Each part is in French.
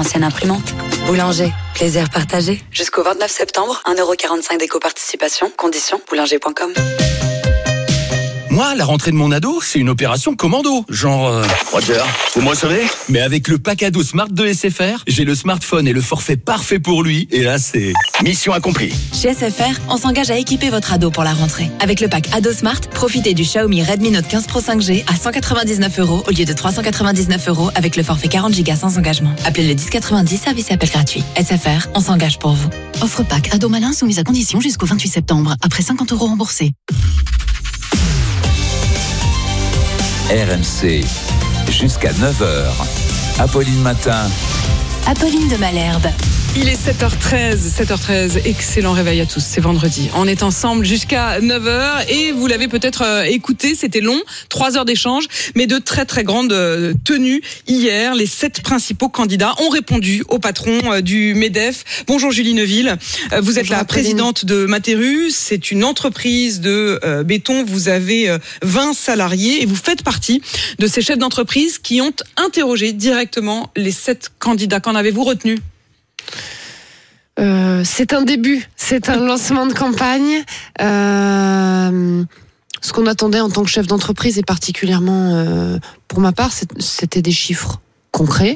ancienne imprimante. Boulanger, plaisir partagé. Jusqu'au 29 septembre, 1,45€ d'éco-participation. Conditions, boulanger.com. Moi, la rentrée de mon ado, c'est une opération commando. Genre... Roger, vous me recevez ? Mais avec le pack ado Smart de SFR, j'ai le smartphone et le forfait parfait pour lui. Et là, c'est... Mission accomplie. Chez SFR, on s'engage à équiper votre ado pour la rentrée. Avec le pack ado Smart, profitez du Xiaomi Redmi Note 15 Pro 5G à 199€ au lieu de 399€ avec le forfait 40Go sans engagement. Appelez le 1090, service et appel gratuit. SFR, on s'engage pour vous. Offre pack ado malin soumise à condition jusqu'au 28 septembre. Après 50€ remboursés. RMC, jusqu'à 9h. Apolline Matin. Apolline de Malherbe. Il est 7h13, excellent réveil à tous, c'est vendredi. On est ensemble jusqu'à 9h et vous l'avez peut-être écouté, c'était long, 3 heures d'échange, mais de très très grandes tenues. Hier, les 7 principaux candidats ont répondu au patron du MEDEF. Bonjour Julie Neuville, vous êtes la présidente de Materu, c'est une entreprise de béton, vous avez 20 salariés et vous faites partie de ces chefs d'entreprise qui ont interrogé directement les 7 candidats. Qu'en avez-vous retenu ? C'est un début, c'est un lancement de campagne. Ce qu'on attendait en tant que chef d'entreprise et particulièrement pour ma part, c'était des chiffres concrets,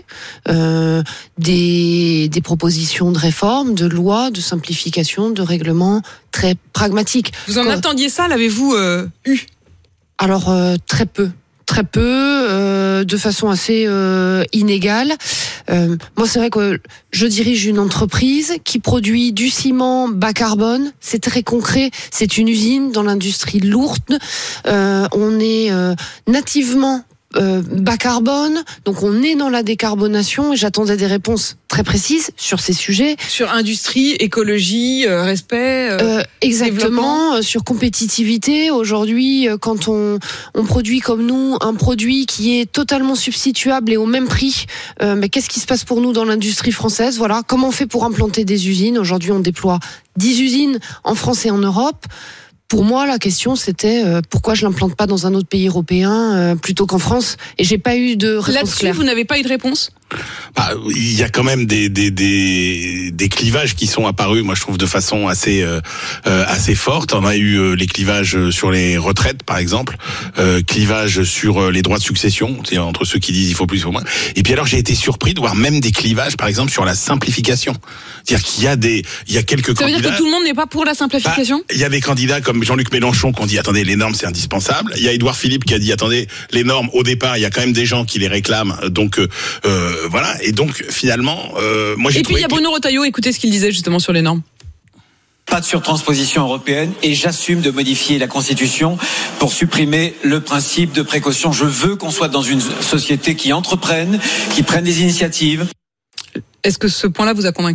des propositions de réforme, de lois, de simplification, de règlements très pragmatiques. Vous en attendiez ça, l'avez-vous eu ? Alors très peu, de façon assez inégale. Moi, c'est vrai que je dirige une entreprise qui produit du ciment bas carbone. C'est très concret. C'est une usine dans l'industrie lourde. On est nativement bas carbone, donc on est dans la décarbonation et j'attendais des réponses très précises sur ces sujets. Sur industrie, écologie, respect, exactement, sur compétitivité. Aujourd'hui, quand on produit comme nous un produit qui est totalement substituable et au même prix, mais qu'est-ce qui se passe pour nous dans l'industrie française ? Voilà, comment on fait pour implanter des usines ? Aujourd'hui, on déploie 10 usines en France et en Europe. Pour moi, la question, c'était pourquoi je l'implante pas dans un autre pays européen plutôt qu'en France ? Et j'ai pas eu de réponse là-dessus, claire. Vous n'avez pas eu de réponse ? Il y a quand même des clivages qui sont apparus, moi je trouve de façon assez forte. On a eu les clivages sur les retraites par exemple, clivages sur les droits de succession, c'est entre ceux qui disent il faut plus, il faut moins. Et puis alors j'ai été surpris de voir même des clivages par exemple sur la simplification. C'est-à-dire qu'il y a quelques candidats. Ça veut dire que tout le monde n'est pas pour la simplification ? Il y a des candidats comme Jean-Luc Mélenchon qui ont dit attendez, les normes c'est indispensable. Il y a Édouard Philippe qui a dit attendez, les normes au départ il y a quand même des gens qui les réclament, donc voilà. Et donc finalement, moi j'ai. Et puis il y a Bruno Retailleau, écoutez ce qu'il disait justement sur les normes. Pas de surtransposition européenne et j'assume de modifier la Constitution pour supprimer le principe de précaution. Je veux qu'on soit dans une société qui entreprenne, qui prenne des initiatives. Est-ce que ce point-là vous a convaincu ?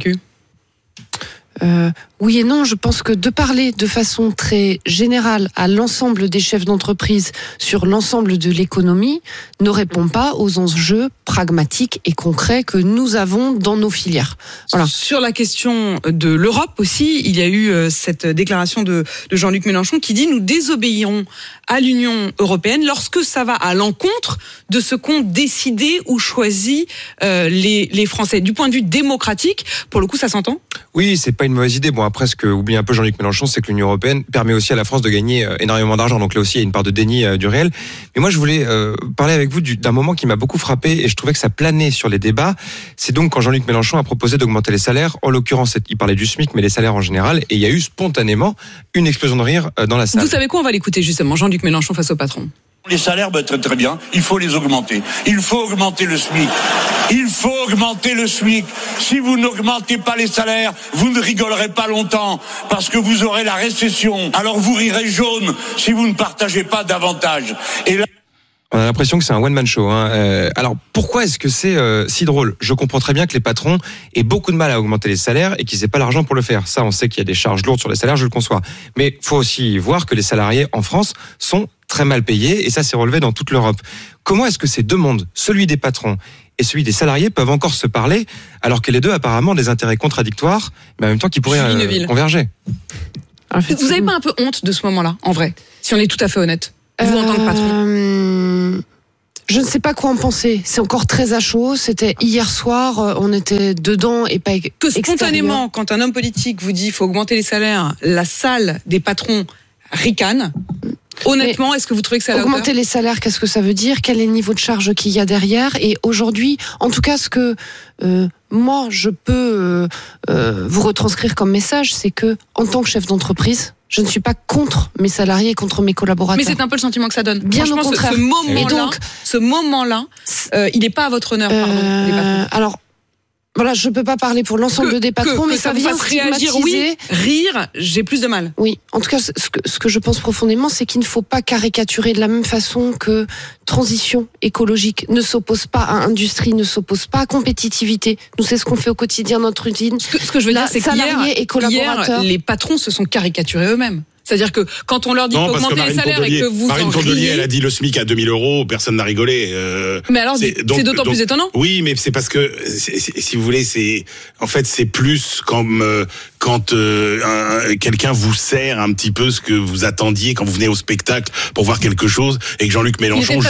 Oui et non, je pense que de parler de façon très générale à l'ensemble des chefs d'entreprise sur l'ensemble de l'économie ne répond pas aux enjeux pragmatiques et concrets que nous avons dans nos filières. Voilà. Sur la question de l'Europe aussi, il y a eu cette déclaration de Jean-Luc Mélenchon qui dit « Nous désobéirons à l'Union européenne lorsque ça va à l'encontre de ce qu'ont décidé ou choisi les Français. » Du point de vue démocratique, pour le coup, ça s'entend ? Oui, c'est pas une mauvaise idée. Bon, après, ce que oublie un peu Jean-Luc Mélenchon, c'est que l'Union européenne permet aussi à la France de gagner énormément d'argent. Donc là aussi, il y a une part de déni du réel. Mais moi, je voulais parler avec vous d'un moment qui m'a beaucoup frappé et je trouvais que ça planait sur les débats. C'est donc quand Jean-Luc Mélenchon a proposé d'augmenter les salaires. En l'occurrence, il parlait du SMIC, mais les salaires en général. Et il y a eu spontanément une explosion de rire dans la salle. Vous savez quoi ? On va l'écouter justement, Jean-Luc Mélenchon face au patron. Les salaires, très très bien, il faut les augmenter. Il faut augmenter le SMIC. Il faut augmenter le SMIC. Si vous n'augmentez pas les salaires, vous ne rigolerez pas longtemps parce que vous aurez la récession. Alors vous rirez jaune si vous ne partagez pas davantage. Et là... On a l'impression que c'est un one-man show. Alors, pourquoi est-ce que c'est si drôle ? Je comprends très bien que les patrons aient beaucoup de mal à augmenter les salaires et qu'ils n'aient pas l'argent pour le faire. Ça, on sait qu'il y a des charges lourdes sur les salaires, je le conçois. Mais il faut aussi voir que les salariés en France sont très mal payés et ça, c'est relevé dans toute l'Europe. Comment est-ce que ces deux mondes, celui des patrons et celui des salariés, peuvent encore se parler alors que les deux, apparemment, ont des intérêts contradictoires, mais en même temps qui pourraient converger ? Vous n'avez pas un peu honte de ce moment-là, en vrai, si on est tout à fait honnête, vous en tant que patron ? Je ne sais pas quoi en penser. C'est encore très à chaud. C'était hier soir. On était dedans et pas que spontanément, quand un homme politique vous dit qu'il faut augmenter les salaires, la salle des patrons ricane. Honnêtement, est-ce que vous trouvez que ça a augmenter les salaires, qu'est-ce que ça veut dire? Quel est le niveau de charge qu'il y a derrière? Et aujourd'hui, en tout cas, ce que moi je peux vous retranscrire comme message, c'est que en tant que chef d'entreprise, je ne suis pas contre mes salariés et contre mes collaborateurs. Mais c'est un peu le sentiment que ça donne. Bien au contraire. Ce moment-là, il n'est pas à votre honneur, pardon. Les patrons. Alors. Voilà, je peux pas parler pour l'ensemble des patrons, mais ça vient réagir, oui, rire, j'ai plus de mal. Oui, en tout cas, ce que je pense profondément, c'est qu'il ne faut pas caricaturer de la même façon que transition écologique ne s'oppose pas à industrie, ne s'oppose pas à compétitivité. Nous, c'est ce qu'on fait au quotidien, notre usine. Ce que je veux dire, c'est qu'hier, les patrons se sont caricaturés eux-mêmes. C'est-à-dire que quand on leur dit qu'augmenter les salaires et que vous Marine en Tondelier, riez... elle a dit le SMIC à 2 000 €, personne n'a rigolé. Mais alors, c'est d'autant plus étonnant. Oui, mais c'est parce que, si vous voulez, c'est plus comme quand quelqu'un vous sert un petit peu ce que vous attendiez quand vous venez au spectacle pour voir quelque chose et que Jean-Luc Mélenchon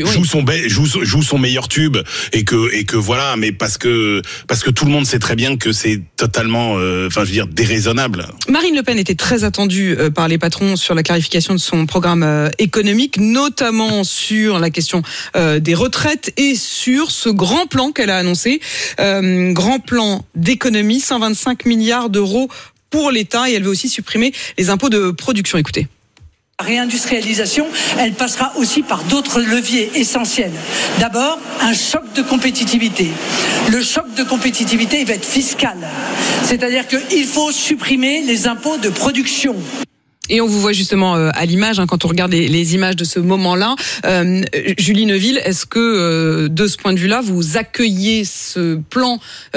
joue son meilleur tube et que voilà, mais parce que tout le monde sait très bien que c'est totalement, déraisonnable. Marine Le Pen était très attendue par les patrons sur la clarification de son programme économique, notamment sur la question des retraites et sur ce grand plan qu'elle a annoncé, grand plan d'économie, 125 milliards d'euros pour l'État, et elle veut aussi supprimer les impôts de production. Écoutez. La réindustrialisation, elle passera aussi par d'autres leviers essentiels. D'abord, un choc de compétitivité. Le choc de compétitivité, il va être fiscal. C'est-à-dire qu'il faut supprimer les impôts de production. Et on vous voit justement à l'image, quand on regarde les images de ce moment-là. Julie Neuville, est-ce que de ce point de vue-là, vous accueillez ce plan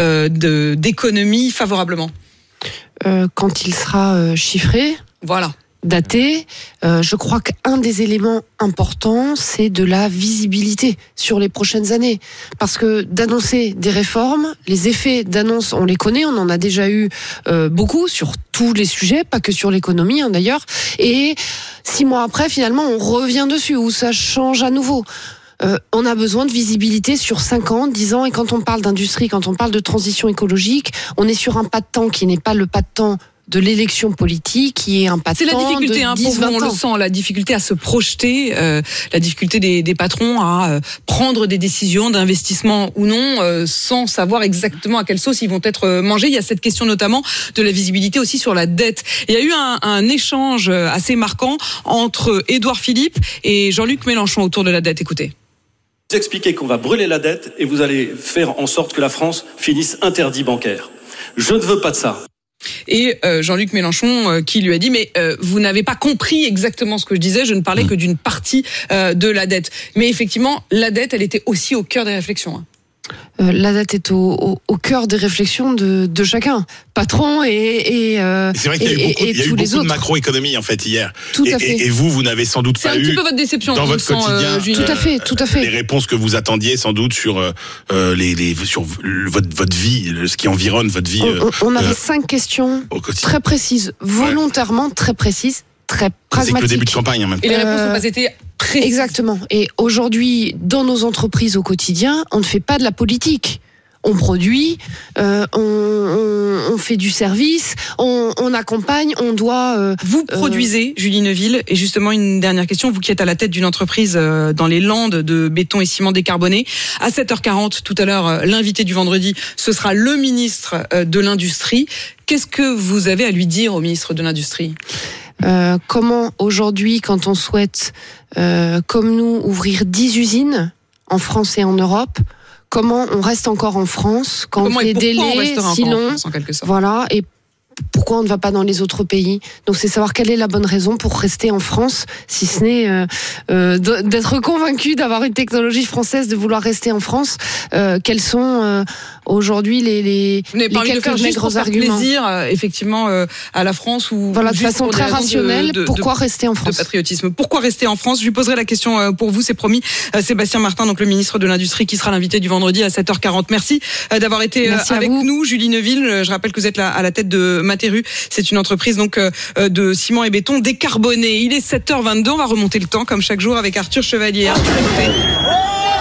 d'économie favorablement ? Quand il sera chiffré, voilà, daté, je crois qu'un des éléments importants, c'est de la visibilité sur les prochaines années. Parce que d'annoncer des réformes, les effets d'annonce, on les connaît, on en a déjà eu beaucoup sur tous les sujets, pas que sur l'économie d'ailleurs. Et 6 mois après, finalement, on revient dessus, où ça change à nouveau. On a besoin de visibilité sur 5 ans, 10 ans, et quand on parle d'industrie, quand on parle de transition écologique, on est sur un pas de temps qui n'est pas le pas de temps de l'élection politique, qui est un pas de temps de 10-20 ans. C'est la difficulté, pour vous, on le sent, la difficulté à se projeter, la difficulté des patrons à prendre des décisions d'investissement ou non, sans savoir exactement à quelle sauce ils vont être mangés. Il y a cette question notamment de la visibilité aussi sur la dette. Il y a eu un échange assez marquant entre Édouard Philippe et Jean-Luc Mélenchon autour de la dette. Écoutez. Vous expliquez qu'on va brûler la dette et vous allez faire en sorte que la France finisse interdit bancaire. Je ne veux pas de ça. Et Jean-Luc Mélenchon qui lui a dit mais vous n'avez pas compris exactement ce que je disais, je ne parlais que d'une partie de la dette. Mais effectivement, la dette, elle était aussi au cœur des réflexions. La dette est au cœur des réflexions de chacun, patron et c'est vrai qu'il y a eu beaucoup de macroéconomie en fait hier. Tout à fait. Et vous n'avez sans doute pas eu votre déception dans votre quotidien tout à fait. les réponses que vous attendiez sans doute sur sur votre vie, ce qui environne votre vie. On avait 5 questions très précises, volontairement très précises, très pragmatiques. C'est que le début de campagne en même temps. Et les réponses n'ont pas été précises. Exactement. Et aujourd'hui, dans nos entreprises au quotidien, on ne fait pas de la politique. On produit, on fait du service, on accompagne, on doit... Vous produisez, Julie Neuville, et justement une dernière question, vous qui êtes à la tête d'une entreprise dans les Landes de béton et ciment décarboné. À 7h40, tout à l'heure, l'invité du vendredi, ce sera le ministre de l'Industrie. Qu'est-ce que vous avez à lui dire au ministre de l'Industrie ? Comment aujourd'hui, quand on souhaite, comme nous, ouvrir 10 usines en France et en Europe, comment on reste encore en France quand les délais si longs, voilà, et pourquoi on ne va pas dans les autres pays. Donc c'est savoir quelle est la bonne raison pour rester en France, si ce n'est d'être convaincu d'avoir une technologie française, de vouloir rester en France. Quels sont aujourd'hui les quelques maigres arguments. Plaisir, effectivement, à la France ou voilà, de façon très rationnelle. Pourquoi rester en France ? De patriotisme. Pourquoi rester en France ? Je lui poserai la question pour vous, c'est promis. Sébastien Martin, donc le ministre de l'Industrie, qui sera l'invité du vendredi à 7h40. Merci d'avoir été avec nous, Julie Neuville. Je rappelle que vous êtes à la tête de Materu. C'est une entreprise donc de ciment et béton décarboné. Il est 7h22. On va remonter le temps comme chaque jour avec Arthur Chevalier. Arthur, écoutez.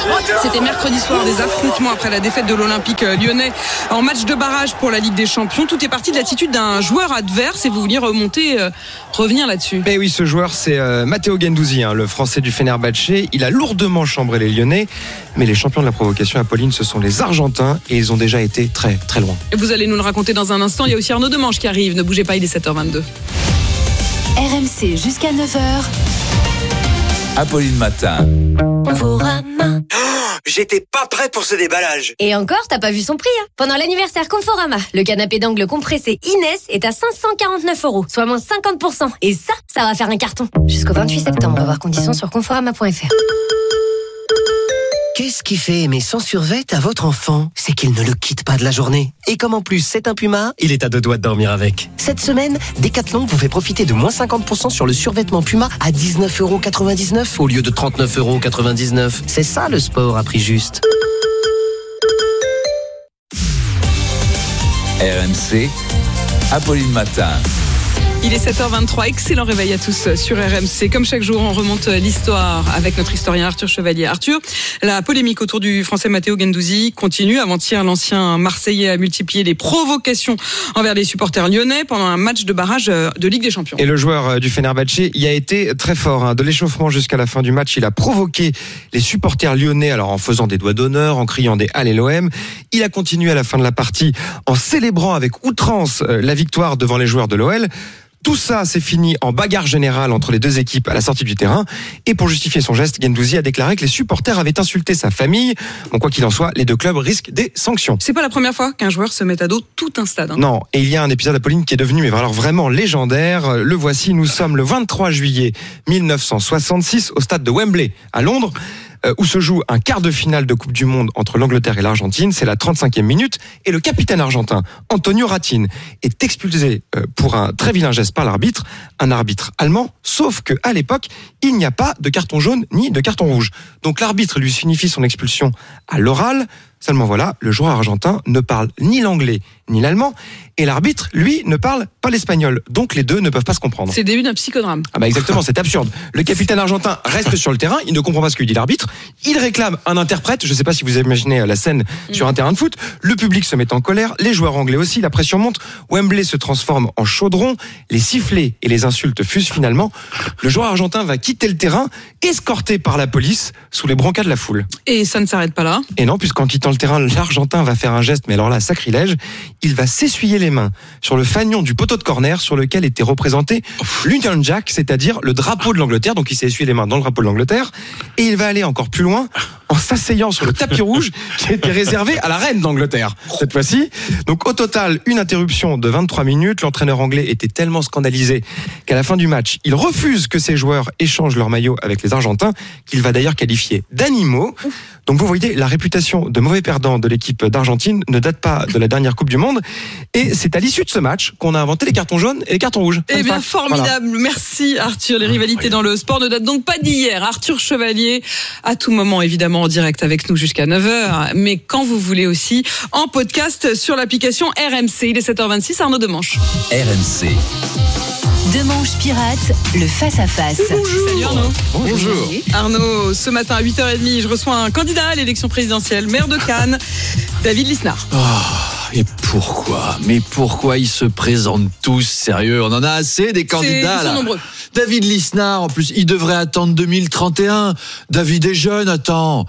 C'était mercredi soir, des affrontements après la défaite de l'Olympique lyonnais en match de barrage pour la Ligue des Champions. Tout est parti de l'attitude d'un joueur adverse et vous vouliez revenir là-dessus. Ben oui, ce joueur, c'est Matteo Guendouzi, le Français du Fenerbahçe. Il a lourdement chambré les Lyonnais, mais les champions de la provocation, Apolline, ce sont les Argentins et ils ont déjà été très très loin. Et vous allez nous le raconter dans un instant. Il y a aussi Arnaud Demanche qui arrive. Ne bougez pas, il est 7h22. RMC jusqu'à 9h. Apolline Matin. Conforama. J'étais pas prêt pour ce déballage. Et encore, t'as pas vu son prix, hein. Pendant l'anniversaire Conforama, le canapé d'angle compressé Inès est à 549 €, soit moins 50%. Et ça va faire un carton. Jusqu'au 28 septembre, voir conditions sur conforama.fr. Qu'est-ce qui fait aimer son survêt à votre enfant? C'est qu'il ne le quitte pas de la journée. Et comme en plus c'est un Puma, il est à 2 doigts de dormir avec. Cette semaine, Decathlon vous fait profiter de moins 50% sur le survêtement Puma à 19,99 € au lieu de 39,99 €. C'est ça le sport à prix juste. RMC, Apolline Matin. Il est 7h23, excellent réveil à tous sur RMC. Comme chaque jour, on remonte l'histoire avec notre historien Arthur Chevalier. Arthur, la polémique autour du Français Matteo Guendouzi continue. Avant-hier, l'ancien Marseillais a multiplié les provocations envers les supporters lyonnais pendant un match de barrage de Ligue des Champions. Et le joueur du Fenerbahçe y a été très fort. De l'échauffement jusqu'à la fin du match, il a provoqué les supporters lyonnais, alors en faisant des doigts d'honneur, en criant des Allez l'OM. Il a continué à la fin de la partie en célébrant avec outrance la victoire devant les joueurs de l'OL. Tout ça s'est fini en bagarre générale entre les deux équipes à la sortie du terrain. Et pour justifier son geste, Guendouzi a déclaré que les supporters avaient insulté sa famille. Bon, quoi qu'il en soit, les deux clubs risquent des sanctions. C'est pas la première fois qu'un joueur se met à dos tout un stade. Non, et il y a un épisode, Apolline, qui est devenu mais alors vraiment légendaire. Le voici, nous sommes le 23 juillet 1966 au stade de Wembley à Londres, où se joue un quart de finale de Coupe du Monde entre l'Angleterre et l'Argentine. C'est la 35e minute et le capitaine argentin, Antonio Ratin, est expulsé pour un très vilain geste par l'arbitre, un arbitre allemand, sauf qu'à l'époque, il n'y a pas de carton jaune ni de carton rouge. Donc l'arbitre lui signifie son expulsion à l'oral. Seulement voilà, le joueur argentin ne parle ni l'anglais ni l'allemand et l'arbitre, lui, ne parle pas l'espagnol. Donc les deux ne peuvent pas se comprendre. C'est le début d'un psychodrame. Ah bah exactement, c'est absurde. Le capitaine argentin reste sur le terrain, il ne comprend pas ce que dit l'arbitre, il réclame un interprète, je ne sais pas si vous imaginez la scène sur un terrain de foot, le public se met en colère, les joueurs anglais aussi, la pression monte, Wembley se transforme en chaudron, les sifflets et les insultes fusent finalement, le joueur argentin va quitter le terrain, escorté par la police, sous les broncas de la foule. Et ça ne s'arrête pas là. Et non, puisqu'en quittant le terrain, l'Argentin va faire un geste, mais alors là, sacrilège, il va s'essuyer les mains sur le fanion du poteau de corner sur lequel était représenté l'Union Jack, c'est-à-dire le drapeau de l'Angleterre, donc il s'est essuyé les mains dans le drapeau de l'Angleterre, et il va aller encore plus loin en s'asseyant sur le tapis rouge qui était réservé à la reine d'Angleterre, cette fois-ci. Donc au total, une interruption de 23 minutes, l'entraîneur anglais était tellement scandalisé qu'à la fin du match, il refuse que ses joueurs échangent leur maillot avec les Argentins, qu'il va d'ailleurs qualifier d'animaux. Donc vous voyez, la réputation de mauvais perdant de l'équipe d'Argentine ne date pas de la dernière Coupe du Monde. Et c'est à l'issue de ce match qu'on a inventé les cartons jaunes et les cartons rouges. Eh bien, formidable. Voilà. Merci Arthur. Les rivalités dans le sport ne datent donc pas d'hier. Arthur Chevalier, à tout moment évidemment en direct avec nous jusqu'à 9h, mais quand vous voulez aussi en podcast sur l'application RMC. Il est 7h26, Arnaud Demanche. RMC. Demanche pirate, le face-à-face. Bonjour. Salut Arnaud. Bonjour. Arnaud, ce matin à 8h30, je reçois un candidat à l'élection présidentielle, maire de Cannes, David Lisnard. Et pourquoi? Mais pourquoi ils se présentent tous sérieux? On en a assez des candidats là. Nombreux. David Lisnard, en plus, il devrait attendre 2031. David est jeune, attends.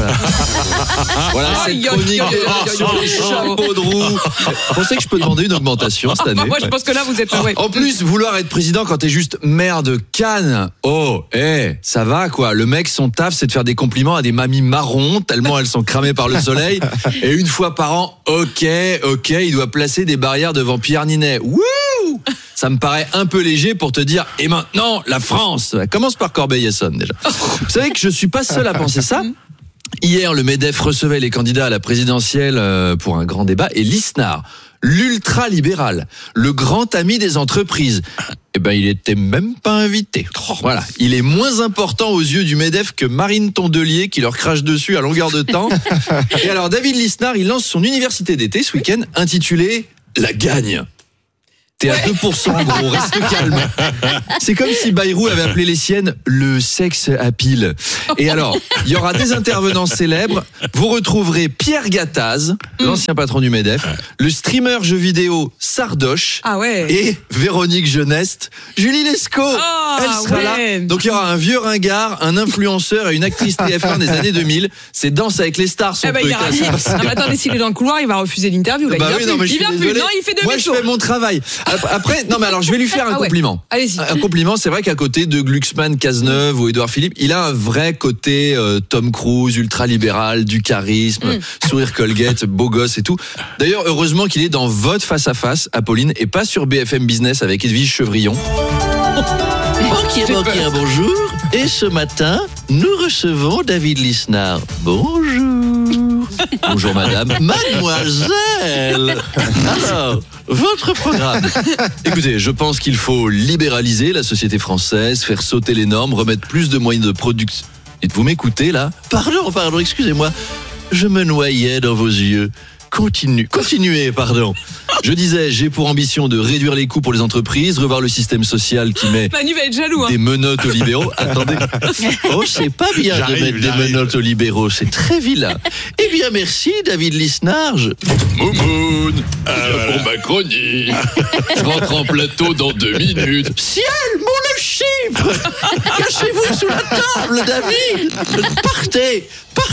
Voilà cette chronique sur les chapeaux de roue. Vous pensez que je peux demander une augmentation cette année? Moi, je pense que là, vous êtes... Ouais. En plus, vouloir être président quand t'es juste maire de Cannes. Oh, ça va quoi. Le mec, son taf, c'est de faire des compliments à des mamies marrons, tellement elles sont cramées par le soleil. Et une fois par an, ok, il doit placer des barrières devant Pierre Ninet. Wouh! Ça me paraît un peu léger pour te dire, et maintenant, la France. Commence par Corbeil-Essonnes déjà. Vous savez que je suis pas seul à penser ça. Hier, le MEDEF recevait les candidats à la présidentielle pour un grand débat et Lisnard, l'ultra-libéral, le grand ami des entreprises, il était même pas invité. Voilà, il est moins important aux yeux du MEDEF que Marine Tondelier qui leur crache dessus à longueur de temps. Et alors David Lisnard, il lance son université d'été ce week-end intitulée La Gagne. T'es à 2% gros, reste calme. C'est comme si Bayrou avait appelé les siennes le sexe à pile. Et alors, il y aura des intervenants célèbres. Vous retrouverez Pierre Gattaz, l'ancien patron du MEDEF, le streamer jeu vidéo Sardoche et Véronique Jeuneste, Julie Lescaut. Elle sera là. Donc il y aura un vieux ringard, un influenceur et une actrice TF1 des années 2000. C'est Danse avec les stars, son truc. Attendez, s'il est dans le couloir, il va refuser l'interview. Là. Il vient plus. Non, il fait demi-tour. Moi, je fais mon travail. Après, non, mais alors, je vais lui faire un compliment. Allez-y. Un compliment, c'est vrai qu'à côté de Glucksmann, Cazeneuve ou Édouard Philippe, il a un vrai côté Tom Cruise, ultra-libéral, du charisme, sourire Colgate, beau gosse et tout. D'ailleurs, heureusement qu'il est dans votre face-à-face, Apolline, et pas sur BFM Business avec Edwige Chevrillon. Banquier, bonjour. Et ce matin, nous recevons David Lisnard. Bonjour. Bonjour madame. Mademoiselle. Alors, votre programme. Écoutez, je pense qu'il faut libéraliser la société française, faire sauter les normes, remettre plus de moyens de production. Et vous m'écoutez là ? Pardon, excusez-moi. Je me noyais dans vos yeux. Continuez, pardon. Je disais, j'ai pour ambition de réduire les coûts pour les entreprises, revoir le système social qui met Manu va être jaloux, des menottes aux libéraux. Attendez. Oh, c'est pas bien de mettre des menottes aux libéraux, c'est très vilain. Eh bien, merci, David Lisnarge. Moumoun, pour ma chronique. Je rentre en plateau dans 2 minutes. Ciel, mon chiffre. Cachez-vous sous la table, David. Partez.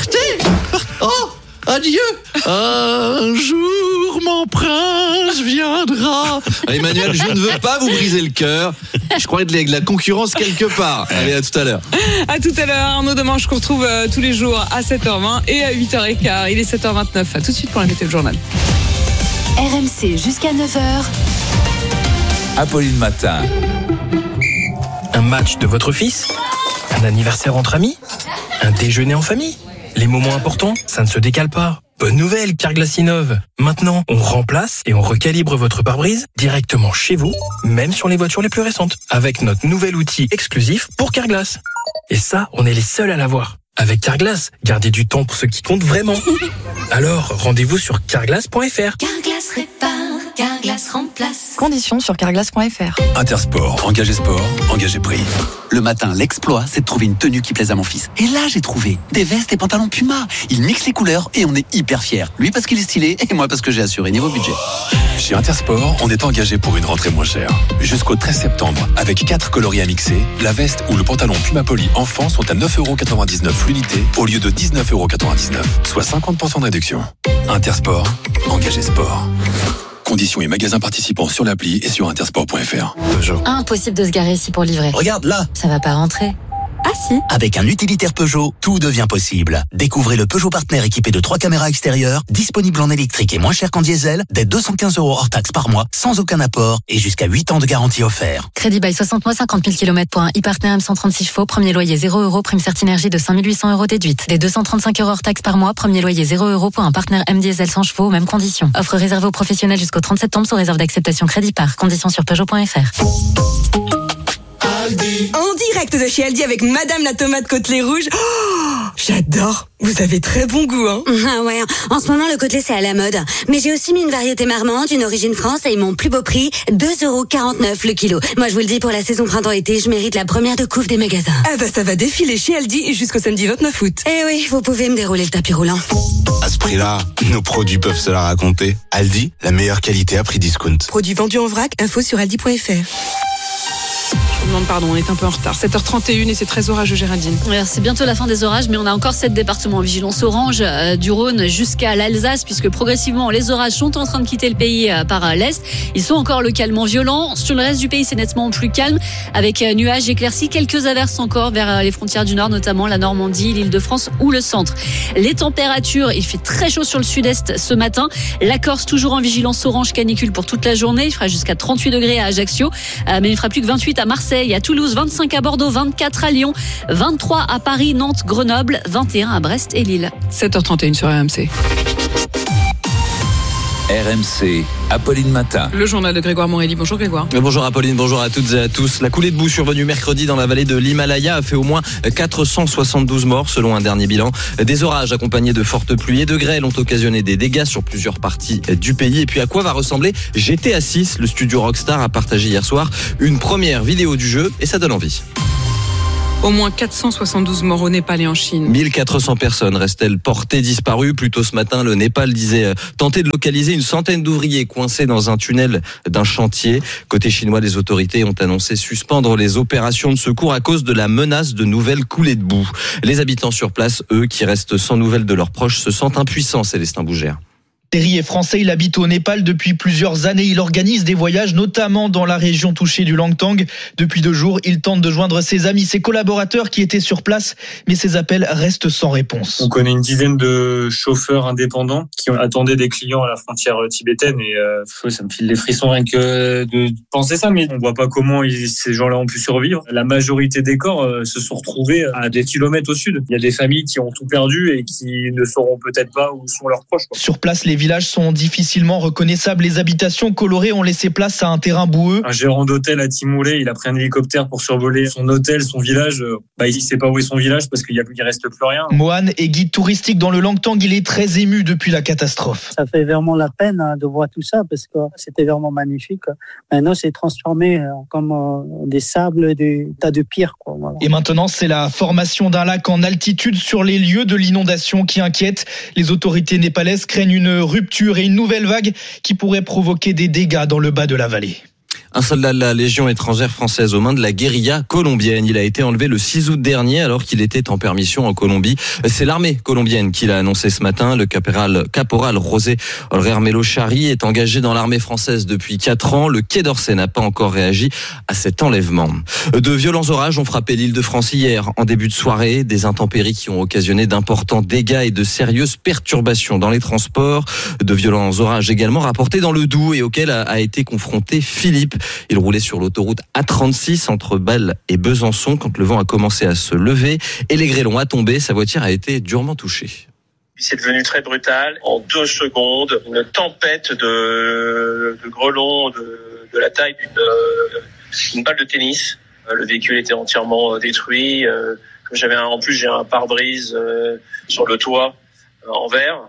Oh, adieu. Un jour, mon prince viendra. Emmanuel, je ne veux pas vous briser le cœur. Je crois être de la concurrence quelque part. Allez, à tout à l'heure. À tout à l'heure, Arnaud Demange qu'on retrouve tous les jours à 7h20 et à 8h15. Il est 7h29. À tout de suite pour la météo du journal. RMC jusqu'à 9h. Apolline Matin. Un match de votre fils ? Un anniversaire entre amis ? Un déjeuner en famille ? Les moments importants, ça ne se décale pas. Bonne nouvelle, Carglass innove. Maintenant, on remplace et on recalibre votre pare-brise directement chez vous, même sur les voitures les plus récentes, avec notre nouvel outil exclusif pour Carglass. Et ça, on est les seuls à l'avoir. Avec Carglass, gardez du temps pour ce qui compte vraiment. Alors, rendez-vous sur carglass.fr. Carglass répare, Carglass remplace. Conditions sur carglass.fr. Intersport, engagé sport, engagé prix. Le matin, l'exploit, c'est de trouver une tenue qui plaise à mon fils. Et là, j'ai trouvé des vestes et pantalons Puma. Il mixe les couleurs et on est hyper fiers. Lui parce qu'il est stylé et moi parce que j'ai assuré niveau budget. Chez Intersport, on est engagé pour une rentrée moins chère. Jusqu'au 13 septembre, avec 4 coloris à mixer, la veste ou le pantalon Puma Poly enfant sont à 9,99€ l'unité au lieu de 19,99€, soit 50% de réduction. Intersport, engagé sport. Conditions et magasins participants sur l'appli et sur intersport.fr. Peugeot. Impossible de se garer ici pour livrer. Regarde là. Ça va pas rentrer. Ah si. Avec un utilitaire Peugeot, tout devient possible. Découvrez le Peugeot Partner équipé de 3 caméras extérieures, disponible en électrique et moins cher qu'en diesel, dès 215€ hors taxe par mois, sans aucun apport et jusqu'à 8 ans de garantie offert. Crédit bail 60 mois, 50 000 km pour un e-partner M136 chevaux, premier loyer 0€, prime Certinergie de 5 800€ déduite. Dès 235€ hors taxe par mois, premier loyer 0€ pour un partenaire M diesel 100 chevaux, mêmes conditions. Offre réservée aux professionnels jusqu'au 30 septembre sous réserve d'acceptation crédit par. Conditions sur Peugeot.fr. En direct de chez Aldi avec Madame la tomate côtelée rouge. Oh, j'adore. Vous avez très bon goût, hein. Ah ouais, en ce moment le côtelé c'est à la mode. Mais j'ai aussi mis une variété marmande, une origine France et mon plus beau prix, 2,49€ le kilo. Moi je vous le dis, pour la saison printemps-été, je mérite la première de couve des magasins. Ah bah ça va défiler chez Aldi jusqu'au samedi 29 août. Eh oui, vous pouvez me dérouler le tapis roulant. À ce prix-là, nos produits peuvent se la raconter. Aldi, la meilleure qualité à prix discount. Produits vendus en vrac, info sur aldi.fr. Je vous demande pardon, on est un peu en retard. 7h31 et c'est très orageux, Géraldine. C'est bientôt la fin des orages, mais on a encore 7 départements en vigilance orange, du Rhône jusqu'à l'Alsace, puisque progressivement les orages sont en train de quitter le pays par l'Est. Ils sont encore localement violents. Sur le reste du pays, c'est nettement plus calme, avec nuages éclaircis, quelques averses encore vers les frontières du Nord, notamment la Normandie, l'Île-de-France ou le centre. Les températures, il fait très chaud sur le sud-est ce matin. La Corse, toujours en vigilance orange canicule pour toute la journée. Il fera jusqu'à 38 degrés à Ajaccio, mais il ne fera plus que 28 à Marseille, à Toulouse, 25 à Bordeaux, 24 à Lyon, 23 à Paris, Nantes, Grenoble, 21 à Brest et Lille. 7h31 sur RMC. RMC, Apolline Matin. Le journal de Grégoire Morelli. Bonjour Grégoire. Bonjour Apolline, bonjour à toutes et à tous. La coulée de boue survenue mercredi dans la vallée de l'Himalaya a fait au moins 472 morts selon un dernier bilan. Des orages accompagnés de fortes pluies et de grêles ont occasionné des dégâts sur plusieurs parties du pays. Et puis à quoi va ressembler GTA 6 ? Le studio Rockstar a partagé hier soir une première vidéo du jeu et ça donne envie. Au moins 472 morts au Népal et en Chine. 1400 personnes restent-elles portées disparues. Plus tôt ce matin, le Népal disait tenter de localiser une centaine d'ouvriers coincés dans un tunnel d'un chantier. Côté chinois, les autorités ont annoncé suspendre les opérations de secours à cause de la menace de nouvelles coulées de boue. Les habitants sur place, eux, qui restent sans nouvelles de leurs proches, se sentent impuissants, Célestin Bougère. Terry est français, il habite au Népal depuis plusieurs années. Il organise des voyages, notamment dans la région touchée du Langtang. Depuis 2 jours, il tente de joindre ses amis, ses collaborateurs qui étaient sur place, mais ses appels restent sans réponse. On connaît une dizaine de chauffeurs indépendants qui attendaient des clients à la frontière tibétaine et ça me file les frissons rien que de penser ça, mais on voit pas comment ces gens-là ont pu survivre. La majorité des corps se sont retrouvés à des kilomètres au sud. Il y a des familles qui ont tout perdu et qui ne sauront peut-être pas où sont leurs proches. Sur place, les villages sont difficilement reconnaissables. Les habitations colorées ont laissé place à un terrain boueux. Un gérant d'hôtel à Timoulé, il a pris un hélicoptère pour survoler son hôtel, son village. Il sait pas où est son village parce qu'il reste plus rien. Mohan est guide touristique dans le Langtang. Il est très ému depuis la catastrophe. Ça fait vraiment la peine de voir tout ça parce que c'était vraiment magnifique. Maintenant, c'est transformé comme des sables, des tas de pierres. Voilà. Et maintenant, c'est la formation d'un lac en altitude sur les lieux de l'inondation qui inquiète. Les autorités népalaises craignent une rupture et une nouvelle vague qui pourrait provoquer des dégâts dans le bas de la vallée. Un soldat de la Légion étrangère française aux mains de la guérilla colombienne. Il a été enlevé le 6 août dernier alors qu'il était en permission en Colombie. C'est l'armée colombienne qui l'a annoncé ce matin. Le caporal José Olrermelo Chari est engagé dans l'armée française depuis 4 ans. Le Quai d'Orsay n'a pas encore réagi à cet enlèvement. De violents orages ont frappé l'Île-de-France hier en début de soirée. Des intempéries qui ont occasionné d'importants dégâts et de sérieuses perturbations dans les transports. De violents orages également rapportés dans le Doubs et auxquels a été confronté Philippe. Il roulait sur l'autoroute A36 entre Bâle et Besançon quand le vent a commencé à se lever et les grêlons a tombé. Sa voiture a été durement touchée. C'est devenu très brutal. En 2 secondes, une tempête de grêlons de la taille d'une balle de tennis. Le véhicule était entièrement détruit. J'ai un pare-brise sur le toit en verre.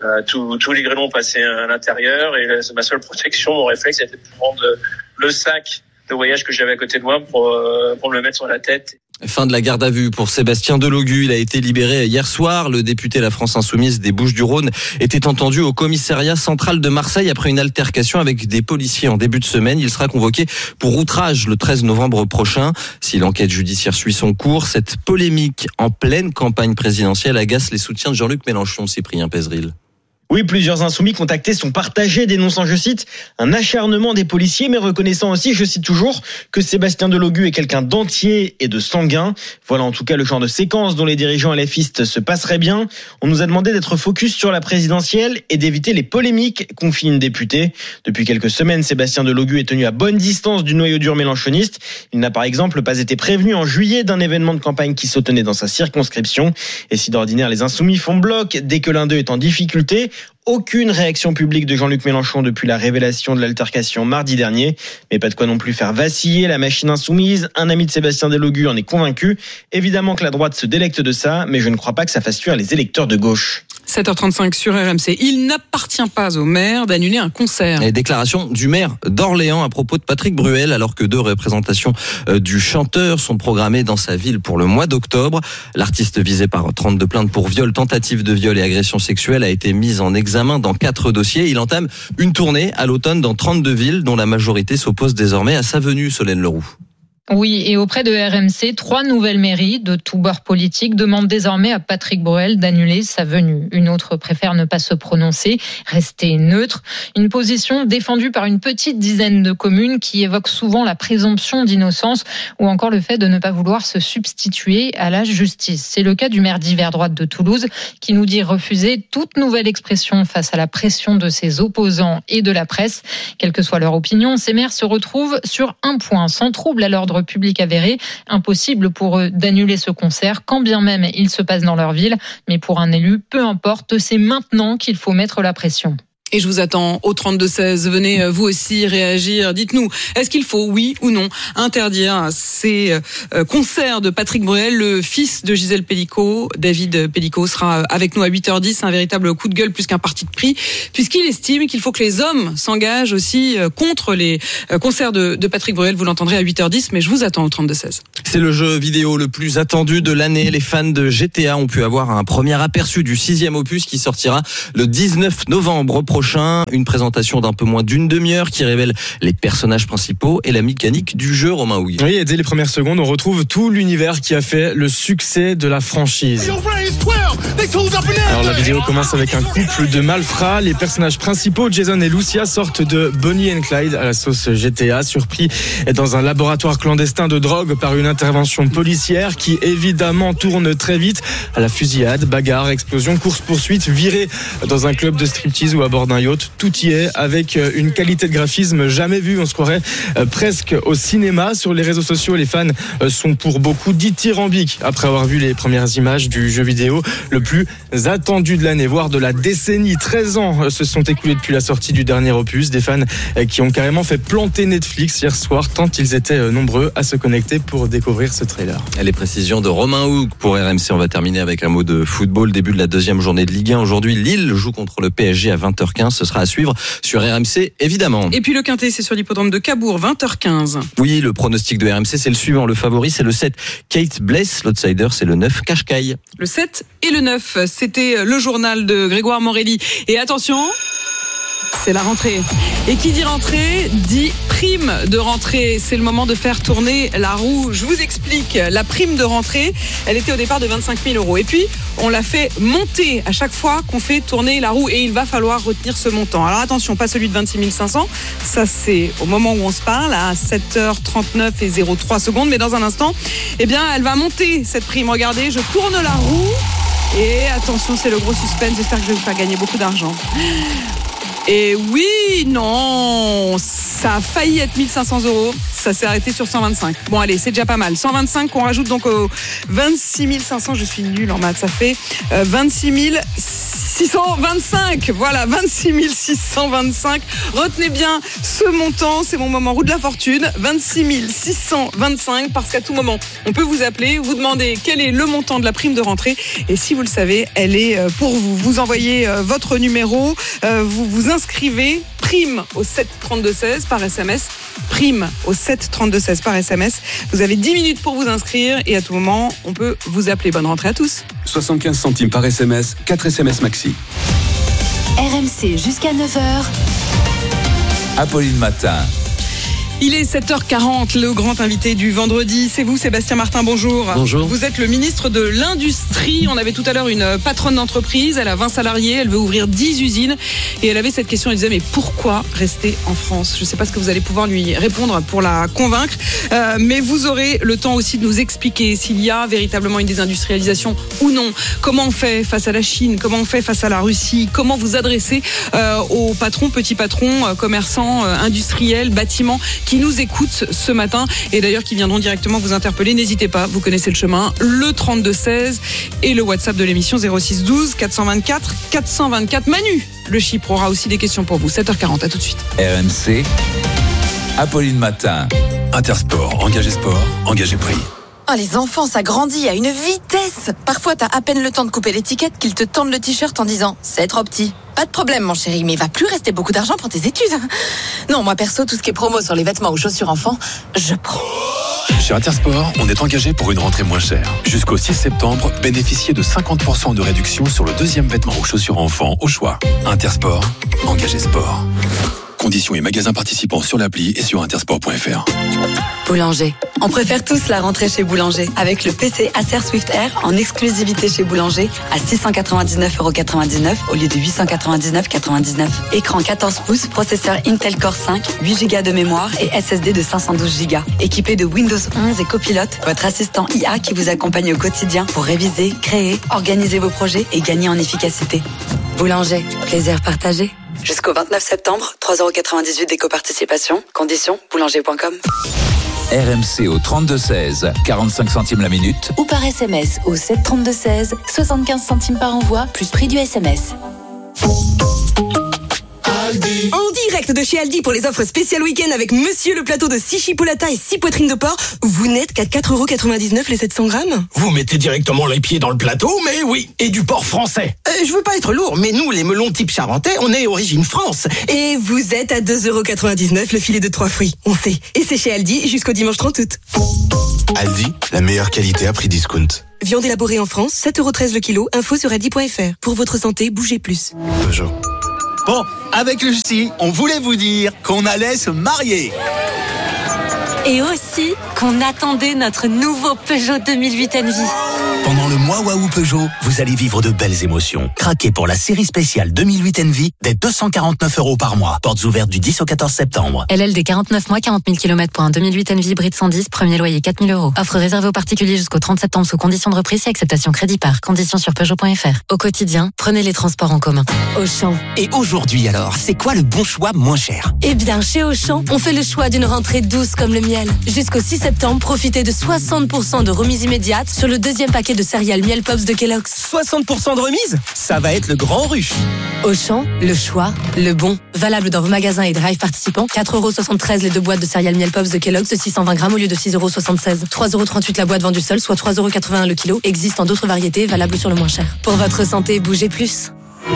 Tous les grêlons passaient à l'intérieur et ma seule protection, mon réflexe, c'était de prendre le sac de voyage que j'avais à côté de moi pour me le mettre sur la tête. Fin de la garde à vue pour Sébastien Delogu. Il a été libéré hier soir. Le député La France Insoumise des Bouches-du-Rhône était entendu au commissariat central de Marseille après une altercation avec des policiers en début de semaine. Il sera convoqué pour outrage le 13 novembre prochain. Si l'enquête judiciaire suit son cours, cette polémique en pleine campagne présidentielle agace les soutiens de Jean-Luc Mélenchon, Cyprien Pézeril. Oui, plusieurs insoumis contactés sont partagés, dénonçant, je cite, un acharnement des policiers, mais reconnaissant aussi, je cite toujours, que Sébastien Delogu est quelqu'un d'entier et de sanguin. Voilà en tout cas le genre de séquence dont les dirigeants LFistes se passeraient bien. On nous a demandé d'être focus sur la présidentielle et d'éviter les polémiques, confie une députée. Depuis quelques semaines, Sébastien Delogu est tenu à bonne distance du noyau dur mélenchoniste. Il n'a par exemple pas été prévenu en juillet d'un événement de campagne qui se tenait dans sa circonscription. Et si d'ordinaire les insoumis font bloc dès que l'un d'eux est en difficulté, aucune réaction publique de Jean-Luc Mélenchon depuis la révélation de l'altercation mardi dernier. Mais pas de quoi non plus faire vaciller la machine insoumise. Un ami de Sébastien Delogu en est convaincu. Évidemment que la droite se délecte de ça, mais je ne crois pas que ça fasse fuir les électeurs de gauche. 7h35 sur RMC. Il n'appartient pas au maire d'annuler un concert. Et déclaration du maire d'Orléans à propos de Patrick Bruel, alors que 2 représentations du chanteur sont programmées dans sa ville pour le mois d'octobre. L'artiste visé par 32 plaintes pour viol, tentative de viol et agression sexuelle a été mise en examen dans 4 dossiers. Il entame une tournée à l'automne dans 32 villes, dont la majorité s'oppose désormais à sa venue, Solène Leroux. Oui, et auprès de RMC, 3 nouvelles mairies de tous bords politiques demandent désormais à Patrick Bruel d'annuler sa venue. Une autre préfère ne pas se prononcer, rester neutre. Une position défendue par une petite dizaine de communes qui évoquent souvent la présomption d'innocence ou encore le fait de ne pas vouloir se substituer à la justice. C'est le cas du maire d'hiver droite de Toulouse qui nous dit refuser toute nouvelle expression face à la pression de ses opposants et de la presse. Quelle que soit leur opinion, ces maires se retrouvent sur un point, sans trouble à l'ordre public avéré, impossible pour eux d'annuler ce concert, quand bien même il se passe dans leur ville. Mais pour un élu, peu importe, c'est maintenant qu'il faut mettre la pression. Et je vous attends au 32-16. Venez vous aussi réagir. Dites-nous, est-ce qu'il faut, oui ou non, interdire ces concerts de Patrick Bruel? Le fils de Gisèle Pellicot, David Pellicot, sera avec nous à 8h10. Un véritable coup de gueule plus qu'un parti de prix, puisqu'il estime qu'il faut que les hommes s'engagent aussi contre les concerts de Patrick Bruel. Vous l'entendrez à 8h10, mais je vous attends au 32-16. C'est le jeu vidéo le plus attendu de l'année. Les fans de GTA ont pu avoir un premier aperçu du 6e opus qui sortira le 19 novembre prochain. Une présentation d'un peu moins d'une demi-heure qui révèle les personnages principaux et la mécanique du jeu, Romain Hougue. Oui, et dès les premières secondes, on retrouve tout l'univers qui a fait le succès de la franchise. Alors la vidéo commence avec un couple de malfrats. Les personnages principaux, Jason et Lucia, sortent de Bonnie and Clyde à la sauce GTA, surpris dans un laboratoire clandestin de drogue par une intervention policière qui évidemment tourne très vite à la fusillade, bagarre, explosion, course-poursuite, virée dans un club de striptease ou à bord d'un yacht. Tout y est avec une qualité de graphisme jamais vue. On se croirait presque au cinéma. Sur les réseaux sociaux, les fans sont pour beaucoup dithyrambiques après avoir vu les premières images du jeu vidéo le plus attendu de l'année, voire de la décennie. 13 ans se sont écoulés depuis la sortie du dernier opus. Des fans qui ont carrément fait planter Netflix hier soir tant ils étaient nombreux à se connecter pour découvrir ce trailer. Et les précisions de Romain Hougue pour RMC. On va terminer avec un mot de football. Début de la deuxième journée de Ligue 1. Aujourd'hui, Lille joue contre le PSG à 20h15. Ce sera à suivre sur RMC, évidemment. Et puis le quintet, c'est sur l'hippodrome de Cabourg, 20h15. Oui, le pronostic de RMC, c'est le suivant. Le favori, c'est le 7, Kate Bless. L'outsider, c'est le 9, Kashkai. Le 7 et le 9, c'était le journal de Grégoire Morelli. Et attention, c'est la rentrée. Et qui dit rentrée, dit prime de rentrée. C'est le moment de faire tourner la roue. Je vous explique. La prime de rentrée, elle était au départ de 25 000 €. Et puis, on l'a fait monter à chaque fois qu'on fait tourner la roue. Et il va falloir retenir ce montant. Alors attention, pas celui de 26 500. Ça, c'est au moment où on se parle, à 7h39 et 03 secondes. Mais dans un instant, eh bien, elle va monter, cette prime. Regardez, je tourne la roue. Et attention, c'est le gros suspense. J'espère que je vais vous faire gagner beaucoup d'argent. Et oui, non, ça a failli être 1500 €. Ça s'est arrêté sur 125. Bon, allez, c'est déjà pas mal. 125 qu'on rajoute donc aux 26 500. Je suis nulle en maths. Ça fait 26 625. Voilà, 26 625. Retenez bien ce montant. C'est mon moment roue de la fortune. 26 625. Parce qu'à tout moment, on peut vous appeler, vous demander quel est le montant de la prime de rentrée. Et si vous le savez, elle est pour vous. Vous envoyez votre numéro. Vous vous inscrivez. Prime au 7 32 16 par SMS. Prime au 7 32 16 par SMS. Vous avez 10 minutes pour vous inscrire et à tout moment, on peut vous appeler. Bonne rentrée à tous. 75 centimes par SMS, 4 SMS maxi. RMC jusqu'à 9h. Apolline Matin. Il est 7h40, le grand invité du vendredi. C'est vous, Sébastien Martin, bonjour. Bonjour. Vous êtes le ministre de l'Industrie. On avait tout à l'heure une patronne d'entreprise. Elle a 20 salariés, elle veut ouvrir 10 usines. Et elle avait cette question, elle disait, mais pourquoi rester en France? Je ne sais pas ce que vous allez pouvoir lui répondre pour la convaincre. Mais vous aurez le temps aussi de nous expliquer s'il y a véritablement une désindustrialisation ou non. Comment on fait face à la Chine? Comment on fait face à la Russie? Comment vous adressez aux patrons, petits patrons, commerçants, industriels, bâtiments qui nous écoutent ce matin et d'ailleurs qui viendront directement vous interpeller. N'hésitez pas, vous connaissez le chemin, le 32-16 et le WhatsApp de l'émission 06 12 424 424. Manu, le Chypre, aura aussi des questions pour vous. 7h40, à tout de suite. RMC, Apolline Matin. Intersport, engagé sport, engagé prix. Oh, les enfants, ça grandit à une vitesse. Parfois, t'as à peine le temps de couper l'étiquette qu'ils te tendent le t-shirt en disant « c'est trop petit ». Pas de problème, mon chéri, mais il va plus rester beaucoup d'argent pour tes études. Non, moi perso, tout ce qui est promo sur les vêtements ou chaussures enfants, je prends. Chez Intersport, on est engagé pour une rentrée moins chère. Jusqu'au 6 septembre, bénéficiez de 50% de réduction sur le deuxième vêtement ou chaussures enfants au choix. Intersport, engagé sport. Conditions et magasins participants sur l'appli et sur intersport.fr. Boulanger. On préfère tous la rentrée chez Boulanger. Avec le PC Acer Swift Air en exclusivité chez Boulanger à 699,99 € au lieu de 899,99 €. Écran 14 pouces, processeur Intel Core 5, 8 Go de mémoire et SSD de 512 Go. Équipé de Windows 11 et Copilot, votre assistant IA qui vous accompagne au quotidien pour réviser, créer, organiser vos projets et gagner en efficacité. Boulanger, plaisir partagé. Jusqu'au 29 septembre, 3,98 € d'éco-participation. Conditions, boulanger.com. RMC au 32-16, 45 centimes la minute. Ou par SMS au 7 32 16, 75 centimes par envoi, plus prix du SMS. direct de chez Aldi pour les offres spéciales week-end avec monsieur le plateau de 6 chipolatas et 6 poitrines de porc. Vous n'êtes qu'à 4,99€ les 700 grammes. Vous mettez directement les pieds dans le plateau, mais oui, et du porc français. Je veux pas être lourd, mais nous, les melons type charentais, on est origine France. Et vous êtes à 2,99€ le filet de 3 fruits. On sait. Et c'est chez Aldi jusqu'au dimanche 30 août. Aldi, la meilleure qualité à prix discount. Viande élaborée en France, 7,13€ le kilo. Info sur aldi.fr. Pour votre santé, bougez plus. Peugeot. Bon, avec Lucie, on voulait vous dire qu'on allait se marier. Et aussi qu'on attendait notre nouveau Peugeot 2008 Envy. Pendant le mois Waouh Peugeot, vous allez vivre de belles émotions. Craquez pour la série spéciale 2008 Envy dès 249€ par mois. Portes ouvertes du 10 au 14 septembre. LLD 49 mois, 40 000 km pour un 2008 Envy hybride 110, premier loyer 4 000 €. Offre réservée aux particuliers jusqu'au 30 septembre sous conditions de reprise et acceptation crédit par. Conditions sur Peugeot.fr. Au quotidien, prenez les transports en commun. Auchan. Et aujourd'hui alors, c'est quoi le bon choix moins cher? Eh bien, chez Auchan, on fait le choix d'une rentrée douce comme le miel. Jusqu'au 6 septembre, profitez de 60% de remise immédiate sur le deuxième paquet de céréales Miel Pops de Kellogg's. 60% de remise? Ça va être le grand rush. Auchan, le choix, le bon. Valable dans vos magasins et drive participants. 4,73€ les 2 boîtes de céréales Miel Pops de Kellogg's de 620 grammes au lieu de 6,76€. 3,38€ la boîte vendue seule, soit 3,81€ le kilo. Existe en d'autres variétés, valable sur le moins cher. Pour votre santé, bougez plus.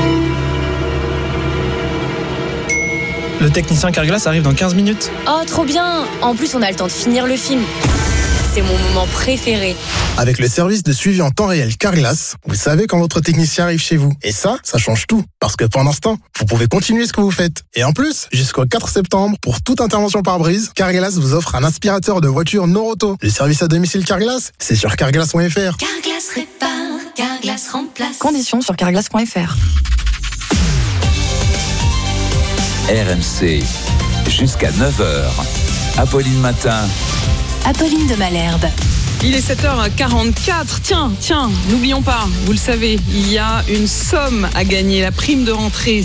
Le technicien Carglass arrive dans 15 minutes. Oh, trop bien! En plus, on a le temps de finir le film. C'est mon moment préféré. Avec le service de suivi en temps réel Carglass, vous savez quand votre technicien arrive chez vous. Et ça change tout. Parce que pendant ce temps, vous pouvez continuer ce que vous faites. Et en plus, jusqu'au 4 septembre, pour toute intervention par brise, Carglass vous offre un aspirateur de voiture Noroto. Le service à domicile Carglass, c'est sur carglass.fr. Carglass répare, Carglass remplace. Conditions sur carglass.fr. RMC, jusqu'à 9h. Apolline Matin. Apolline de Malherbe. Il est 7h44. Tiens, n'oublions pas, vous le savez, il y a une somme à gagner. La prime de rentrée,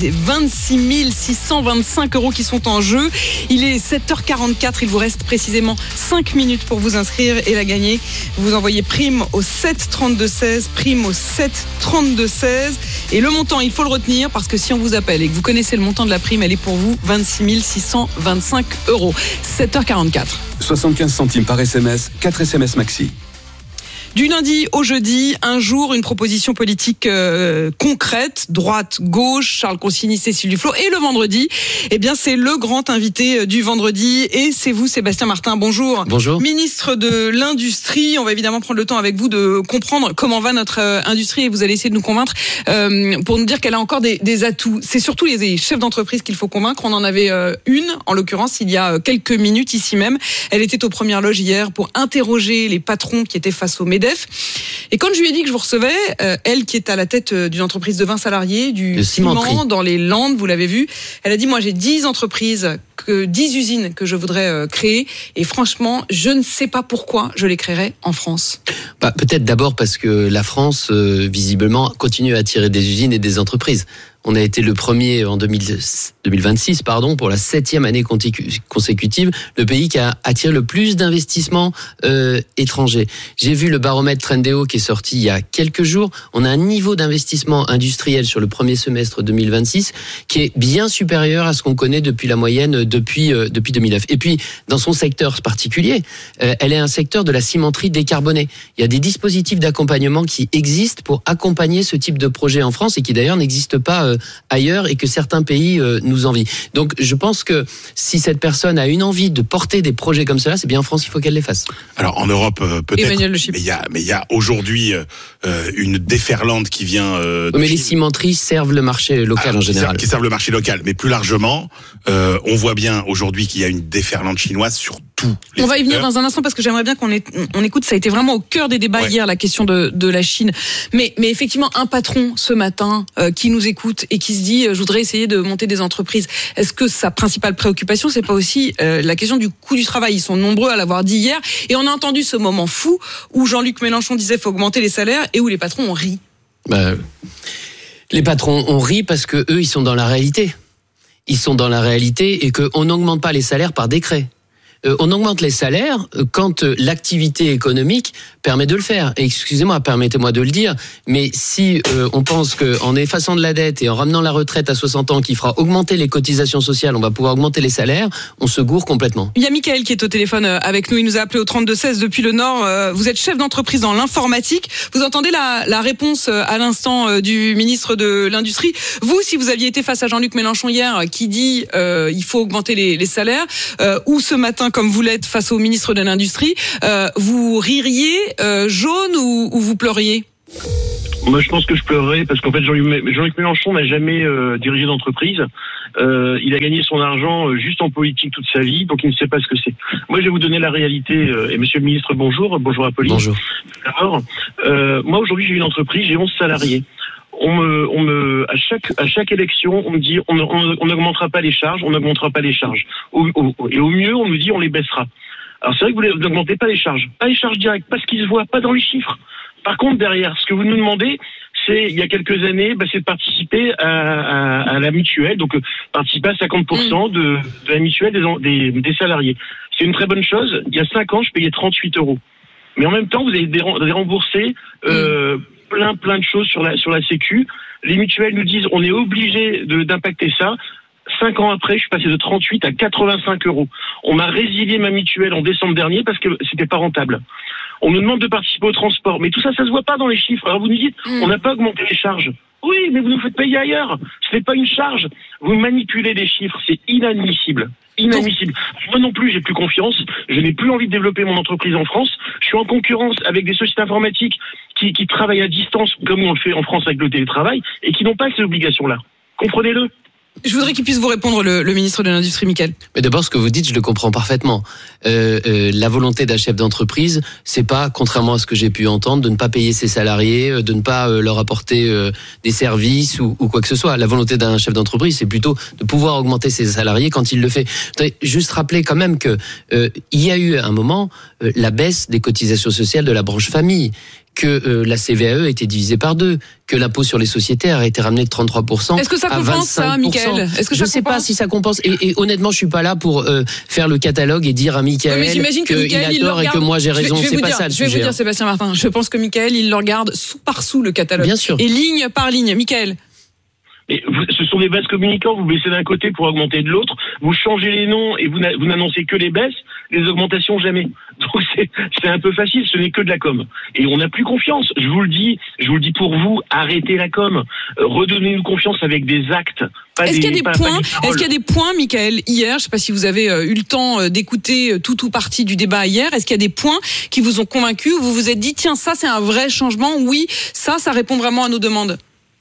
26 625 € qui sont en jeu. Il est 7h44. Il vous reste précisément 5 minutes pour vous inscrire et la gagner. Vous envoyez prime au 7 32 16, prime au 7 32 16. Et le montant, il faut le retenir parce que si on vous appelle et que vous connaissez le montant de la prime, elle est pour vous 26 625 €. 7h44. 75 centimes par SMS, 4 SMS maxi. Du lundi au jeudi, un jour, une proposition politique concrète, droite, gauche, Charles Consigny, Cécile Duflot. Et le vendredi, eh bien, c'est le grand invité du vendredi. Et c'est vous, Sébastien Martin. Bonjour. Bonjour. Ministre de l'Industrie. On va évidemment prendre le temps avec vous de comprendre comment va notre industrie. Et vous allez essayer de nous convaincre pour nous dire qu'elle a encore des atouts. C'est surtout les chefs d'entreprise qu'il faut convaincre. On en avait une, en l'occurrence, il y a quelques minutes ici même. Elle était aux premières loges hier pour interroger les patrons qui étaient face aux MEDEF. Et quand je lui ai dit que je vous recevais, elle qui est à la tête d'une entreprise de 20 salariés, du ciment dans les Landes, vous l'avez vu, elle a dit, moi j'ai 10 entreprises, 10 usines que je voudrais créer, et franchement, je ne sais pas pourquoi je les créerais en France. Peut-être d'abord parce que la France, visiblement, continue à attirer des usines et des entreprises. On a été le premier en 2026, pour la 7e année consécutive, le pays qui a attiré le plus d'investissements étrangers. J'ai vu le baromètre Trendéo qui est sorti il y a quelques jours. On a un niveau d'investissement industriel sur le premier semestre 2026 qui est bien supérieur à ce qu'on connaît depuis la moyenne depuis 2009. Et puis, dans son secteur particulier, elle est un secteur de la cimenterie décarbonée. Il y a des dispositifs d'accompagnement qui existent pour accompagner ce type de projet en France et qui d'ailleurs n'existent pas ailleurs et que certains pays nous envient. Donc je pense que si cette personne a une envie de porter des projets comme cela, c'est bien en France qu'il faut qu'elle les fasse. Alors en Europe peut-être, Emmanuel mais il y a aujourd'hui une déferlante qui vient mais les cimenteries servent le marché local en général. Qui servent le marché local, mais plus largement, on voit bien aujourd'hui qu'il y a une déferlante chinoise sur tout. On va y venir dans un instant parce que j'aimerais bien qu'on écoute, ça a été vraiment au cœur des débats hier, la question de la Chine. Mais effectivement, un patron ce matin qui nous écoute et qui se dit je voudrais essayer de monter des entreprises. Est-ce que sa principale préoccupation, c'est pas aussi la question du coût du travail? Ils sont nombreux à l'avoir dit hier et on a entendu ce moment fou où Jean-Luc Mélenchon disait faut augmenter les salaires et où les patrons ont ri. Les patrons ont ri parce que eux ils sont dans la réalité. Ils sont dans la réalité et qu'on n'augmente pas les salaires par décret. on augmente les salaires quand l'activité économique permet de le faire. Et excusez-moi, permettez-moi de le dire, mais si on pense qu'en effaçant de la dette et en ramenant la retraite à 60 ans qui fera augmenter les cotisations sociales, on va pouvoir augmenter les salaires, on se gourre complètement. Il y a Mickaël qui est au téléphone avec nous, il nous a appelé au 32-16 depuis le Nord. Vous êtes chef d'entreprise dans l'informatique. Vous entendez la réponse à l'instant du ministre de l'Industrie. Vous, si vous aviez été face à Jean-Luc Mélenchon hier qui dit il faut augmenter les salaires, ou ce matin comme vous l'êtes face au ministre de l'Industrie, vous ririez jaune ou vous pleuriez ? Moi, je pense que je pleurerais parce qu'en fait, Jean-Luc Mélenchon n'a jamais dirigé d'entreprise. Il a gagné son argent juste en politique toute sa vie, donc il ne sait pas ce que c'est. Moi, je vais vous donner la réalité. Et Monsieur le Ministre, bonjour. Bonjour Apolline. Bonjour. D'abord, moi aujourd'hui, j'ai une entreprise, j'ai 11 salariés. À chaque élection, on me dit on n'augmentera pas les charges, on n'augmentera pas les charges. Et au mieux, on nous dit on les baissera. Alors c'est vrai que vous n'augmentez pas les charges directes, parce qu'ils se voient pas dans les chiffres. Par contre, derrière, ce que vous nous demandez, c'est, il y a quelques années, c'est de participer à la mutuelle, donc participer à 50% de la mutuelle des salariés. C'est une très bonne chose. Il y a 5 ans, je payais 38 €. Mais en même temps, vous avez remboursé plein de choses sur la Sécu. Les mutuelles nous disent, on est obligé d'impacter ça. 5 ans après, je suis passé de 38 à 85 €. On m'a résilié ma mutuelle en décembre dernier parce que c'était pas rentable. On nous demande de participer au transport, mais tout ça, ça se voit pas dans les chiffres. Alors vous nous dites, on n'a pas augmenté les charges. Oui, mais vous nous faites payer ailleurs. Ce n'est pas une charge. Vous manipulez les chiffres, c'est inadmissible. Inadmissible. Moi non plus, j'ai plus confiance. Je n'ai plus envie de développer mon entreprise en France. Je suis en concurrence avec des sociétés informatiques qui travaillent à distance, comme on le fait en France avec le télétravail, et qui n'ont pas ces obligations-là. Comprenez-le. Je voudrais qu'il puisse vous répondre, le ministre de l'Industrie, Mickaël. Mais d'abord, ce que vous dites, je le comprends parfaitement. La volonté d'un chef d'entreprise, c'est pas, contrairement à ce que j'ai pu entendre, de ne pas payer ses salariés, de ne pas leur apporter des services ou quoi que ce soit. La volonté d'un chef d'entreprise, c'est plutôt de pouvoir augmenter ses salariés quand il le fait. Je voudrais juste rappeler quand même que il y a eu un moment la baisse des cotisations sociales de la branche famille, que la CVAE a été divisée par 2, que l'impôt sur les sociétés a été ramené de 33% Est-ce que ça compense ça, Mickaël ? Je ne sais pas si ça compense. Et honnêtement, je suis pas là pour faire le catalogue et dire à Mickaël qu'il a tort et que moi j'ai raison. C'est pas ça le sujet. Je vais vous dire, Sébastien Martin, je pense que Mickaël, il le regarde sous par sous le catalogue. Bien sûr. Et ligne par ligne. Mickaël. Mais ce sont des vases communicants, vous baissez d'un côté pour augmenter de l'autre, vous changez les noms et vous n'annoncez que les baisses, les augmentations jamais. Donc c'est un peu facile, ce n'est que de la com. Et on n'a plus confiance, je vous le dis pour vous, arrêtez la com, redonnez-nous confiance avec des actes. Est-ce qu'il y a des points, Mickaël, hier, je ne sais pas si vous avez eu le temps d'écouter tout ou partie du débat hier, est-ce qu'il y a des points qui vous ont convaincu, où vous vous êtes dit, tiens, ça c'est un vrai changement, oui, ça répond vraiment à nos demandes?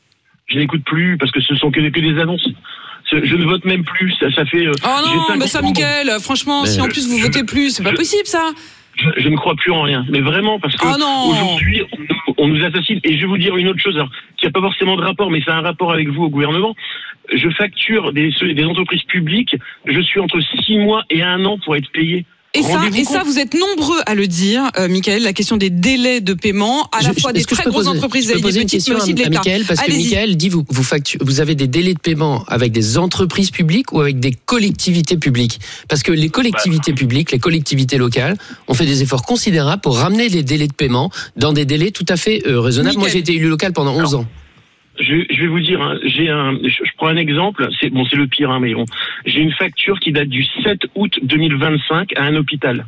Je n'écoute plus parce que ce sont que des annonces. Je ne vote même plus. Ça fait. Oh non, mais ça, Mickaël, franchement, si en plus vous votez plus, c'est pas possible ça. Je ne crois plus en rien, mais vraiment parce que aujourd'hui on nous assassine. Et je vais vous dire une autre chose, alors, qui n'a pas forcément de rapport, mais ça a un rapport avec vous au gouvernement. Je facture des entreprises publiques. Je suis entre 6 mois et 1 an pour être payé. Et ça, vous êtes nombreux à le dire, Mickaël, la question des délais de paiement, à la fois des très grosses entreprises et des petites, mais aussi de l'État. Mickaël, parce que Mickaël dit, vous avez des délais de paiement avec des entreprises publiques ou avec des collectivités publiques? Parce que les collectivités publiques, les collectivités locales, ont fait des efforts considérables pour ramener les délais de paiement dans des délais tout à fait raisonnables. Mickaël. Moi, j'ai été élu local pendant 11 ans. Je vais vous dire, je prends un exemple, c'est le pire, mais bon. J'ai une facture qui date du 7 août 2025 à un hôpital.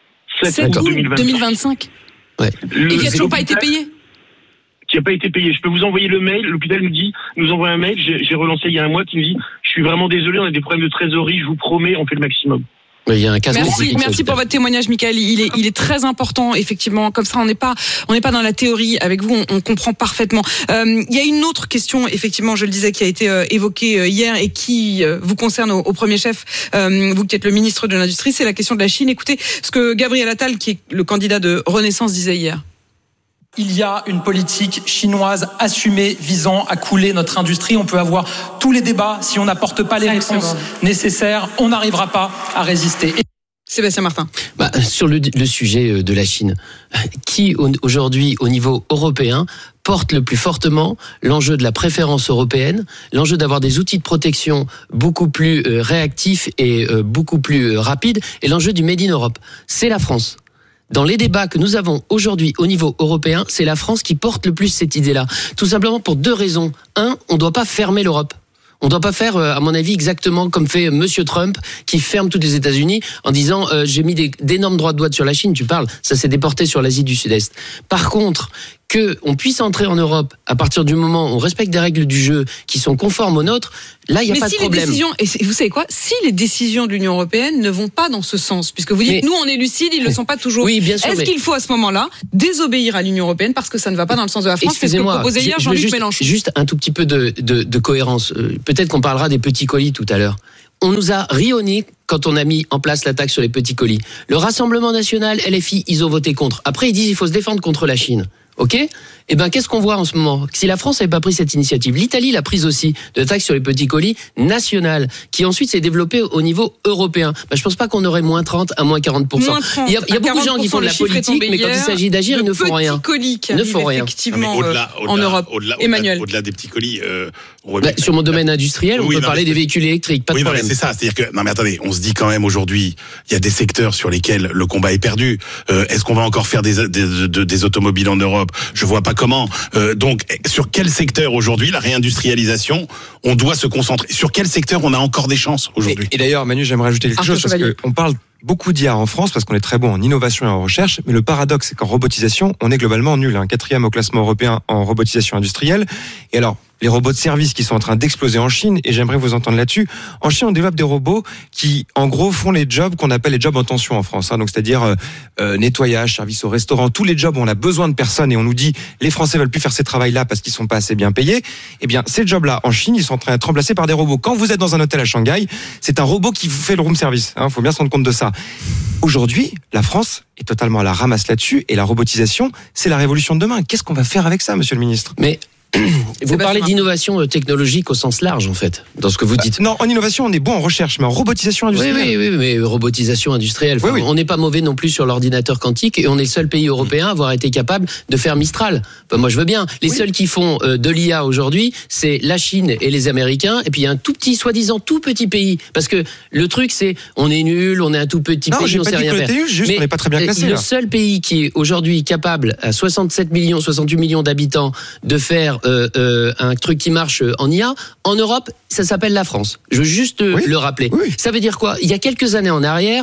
7 août 2025 Ouais. Et qui n'a toujours pas été payé? Qui n'a pas été payé. Je peux vous envoyer le mail, l'hôpital nous envoie un mail, j'ai relancé il y a un mois qui me dit, je suis vraiment désolé, on a des problèmes de trésorerie, je vous promets, on fait le maximum. Il y a un cas Merci pour votre témoignage, Mickaël. Il est très important, effectivement. Comme ça, on n'est pas dans la théorie. Avec vous, on comprend parfaitement. Il y a une autre question, effectivement, je le disais, qui a été évoquée hier et qui vous concerne au premier chef, vous qui êtes le ministre de l'Industrie, c'est la question de la Chine. Écoutez ce que Gabriel Attal, qui est le candidat de Renaissance, disait hier. Il y a une politique chinoise assumée visant à couler notre industrie. On peut avoir tous les débats. Si on n'apporte pas les réponses nécessaires, on n'arrivera pas à résister. Sébastien Martin. Sur le sujet de la Chine, qui aujourd'hui au niveau européen porte le plus fortement l'enjeu de la préférence européenne, l'enjeu d'avoir des outils de protection beaucoup plus réactifs et beaucoup plus rapides, et l'enjeu du Made in Europe. C'est la France. Dans les débats que nous avons aujourd'hui au niveau européen, c'est la France qui porte le plus cette idée-là. Tout simplement pour 2 raisons. 1, on ne doit pas fermer l'Europe. On ne doit pas faire, à mon avis, exactement comme fait Monsieur Trump, qui ferme tous les États-Unis en disant j'ai mis d'énormes droits de douane sur la Chine. Tu parles, ça s'est déporté sur l'Asie du Sud-Est. Par contre, que on puisse entrer en Europe à partir du moment où on respecte des règles du jeu qui sont conformes aux nôtres, là il y a pas de problème. Et vous savez quoi, si les décisions de l'Union européenne ne vont pas dans ce sens, puisque vous dites nous on est lucides, ils le sont pas toujours. Oui, bien sûr. Est-ce qu'il faut à ce moment-là désobéir à l'Union européenne parce que ça ne va pas dans le sens de la France? C'est ce que proposait hier Jean-Luc Mélenchon. Juste un tout petit peu de cohérence. Peut-être qu'on parlera des petits colis tout à l'heure. On nous a rionné quand on a mis en place la taxe sur les petits colis. Le Rassemblement national, LFI, ils ont voté contre. Après, ils disent il faut se défendre contre la Chine. Ok ? Eh ben, qu'est-ce qu'on voit en ce moment ? Si la France n'avait pas pris cette initiative, l'Italie l'a prise aussi, de taxe sur les petits colis nationale, qui ensuite s'est développée au niveau européen. Je pense pas qu'on aurait moins 30 à moins 40%. Il y a beaucoup de gens qui font de la politique, mais quand il s'agit d'agir, ils ne font rien. Ils ne font rien. Effectivement, en Europe. Emmanuel. Au-delà des petits colis, sur mon domaine industriel, on peut parler des véhicules électriques, pas de problème. C'est ça, c'est-à-dire que, non mais attendez, on se dit quand même aujourd'hui, il y a des secteurs sur lesquels le combat est perdu. Est-ce qu'on va encore faire des automobiles en Europe ? Je vois pas comment. Donc, sur quel secteur aujourd'hui, la réindustrialisation, on doit se concentrer ? Sur quel secteur on a encore des chances aujourd'hui ? Et d'ailleurs, Manu, j'aimerais ajouter quelque chose, parce qu'on parle beaucoup d'IA en France, parce qu'on est très bon en innovation et en recherche, mais le paradoxe, c'est qu'en robotisation, on est globalement nul. 4e au classement européen en robotisation industrielle. Et alors, les robots de service qui sont en train d'exploser en Chine, et j'aimerais vous entendre là-dessus. En Chine, on développe des robots qui, en gros, font les jobs qu'on appelle les jobs en tension en France. Donc, c'est-à-dire nettoyage, service au restaurant, tous les jobs où on a besoin de personnes et on nous dit les Français veulent plus faire ces travails-là parce qu'ils sont pas assez bien payés. Eh bien, ces jobs-là, en Chine, ils sont en train d'être remplacés par des robots. Quand vous êtes dans un hôtel à Shanghai, c'est un robot qui vous fait le room service. Faut bien se rendre compte de ça. Aujourd'hui, la France est totalement à la ramasse là-dessus, et la robotisation, c'est la révolution de demain. Qu'est-ce qu'on va faire avec ça, monsieur le ministre ? Mais vous parlez d'innovation technologique au sens large, en fait, dans ce que vous dites. Non, en innovation, on est bon en recherche, mais en robotisation industrielle. Oui, mais robotisation industrielle. Oui. On n'est pas mauvais non plus sur l'ordinateur quantique, et on est le seul pays européen à avoir été capable de faire Mistral. Moi, je veux bien. Les seuls qui font de l'IA aujourd'hui, c'est la Chine et les Américains, et puis il y a un tout petit, soi-disant tout petit pays. Parce que le truc, c'est, on est nul, on est un tout petit pays, on sait rien faire. Juste, on n'est pas très bien classé. Le seul pays qui est aujourd'hui capable, à 68 millions d'habitants, de faire un truc qui marche en IA, en Europe, ça s'appelle la France. Je veux juste le rappeler. Ça veut dire quoi ? Il y a quelques années en arrière,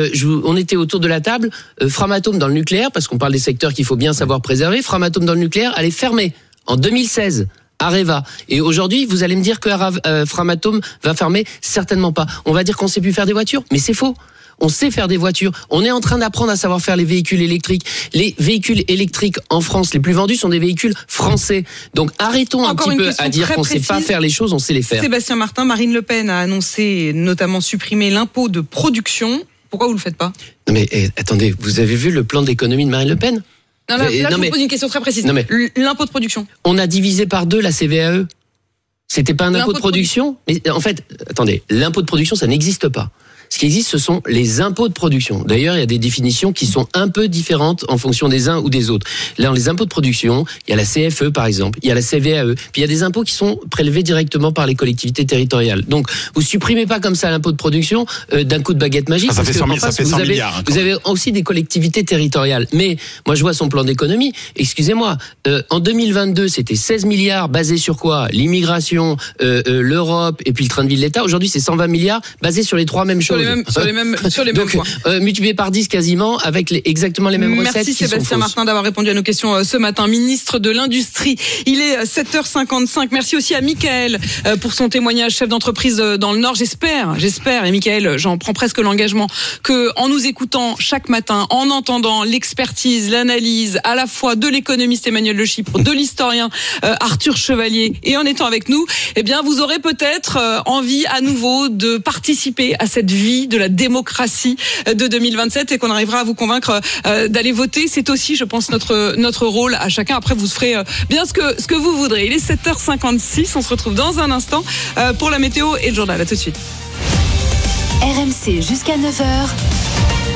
on était autour de la table, Framatome dans le nucléaire, parce qu'on parle des secteurs qu'il faut bien savoir préserver, Framatome dans le nucléaire allait fermer en 2016. Areva. Et aujourd'hui, vous allez me dire que Framatome va fermer ? Certainement pas. On va dire qu'on sait plus faire des voitures, mais c'est faux. On sait faire des voitures. On est en train d'apprendre à savoir faire les véhicules électriques. Les véhicules électriques en France, les plus vendus sont des véhicules français. Donc arrêtons un petit peu à dire qu'on ne sait pas faire les choses, on sait les faire. Sébastien Martin, Marine Le Pen a annoncé notamment supprimer l'impôt de production. Pourquoi vous ne le faites pas ? Non mais attendez, vous avez vu le plan d'économie de Marine Le Pen ? Non, là, je vous pose une question très précise. L'impôt de production. On a divisé par 2 la CVAE. C'était pas un impôt de production ? Mais en fait, attendez, l'impôt de production, ça n'existe pas. Ce qui existe, ce sont les impôts de production. D'ailleurs, il y a des définitions qui sont un peu différentes en fonction des uns ou des autres. Là, dans les impôts de production, il y a la CFE, par exemple, il y a la CVAE, puis il y a des impôts qui sont prélevés directement par les collectivités territoriales. Donc, vous supprimez pas comme ça l'impôt de production d'un coup de baguette magique. Ça fait 100 milliards. Vous avez aussi des collectivités territoriales. Mais moi, je vois son plan d'économie. Excusez-moi, en 2022, c'était 16 milliards basés sur quoi ? L'immigration, l'Europe et puis le train de vie de l'État. Aujourd'hui, c'est 120 milliards basés sur les 3 mêmes choses. Sur les mêmes Donc, points. Multiplié par 10 quasiment, avec exactement les mêmes recettes. Merci Sébastien Martin d'avoir répondu à nos questions ce matin. Ministre de l'Industrie, il est 7h55. Merci aussi à Mickaël pour son témoignage, chef d'entreprise dans le Nord. J'espère, et Mickaël, j'en prends presque l'engagement, que en nous écoutant chaque matin, en entendant l'expertise, l'analyse, à la fois de l'économiste Emmanuel Le Chypre, de l'historien Arthur Chevalier, et en étant avec nous, eh bien, vous aurez peut-être envie à nouveau de participer à cette vie de la démocratie de 2027 et qu'on arrivera à vous convaincre d'aller voter. C'est aussi, je pense, notre rôle à chacun. Après, vous ferez bien ce que vous voudrez. Il est 7h56. On se retrouve dans un instant pour la météo et le journal. À tout de suite. RMC jusqu'à 9h.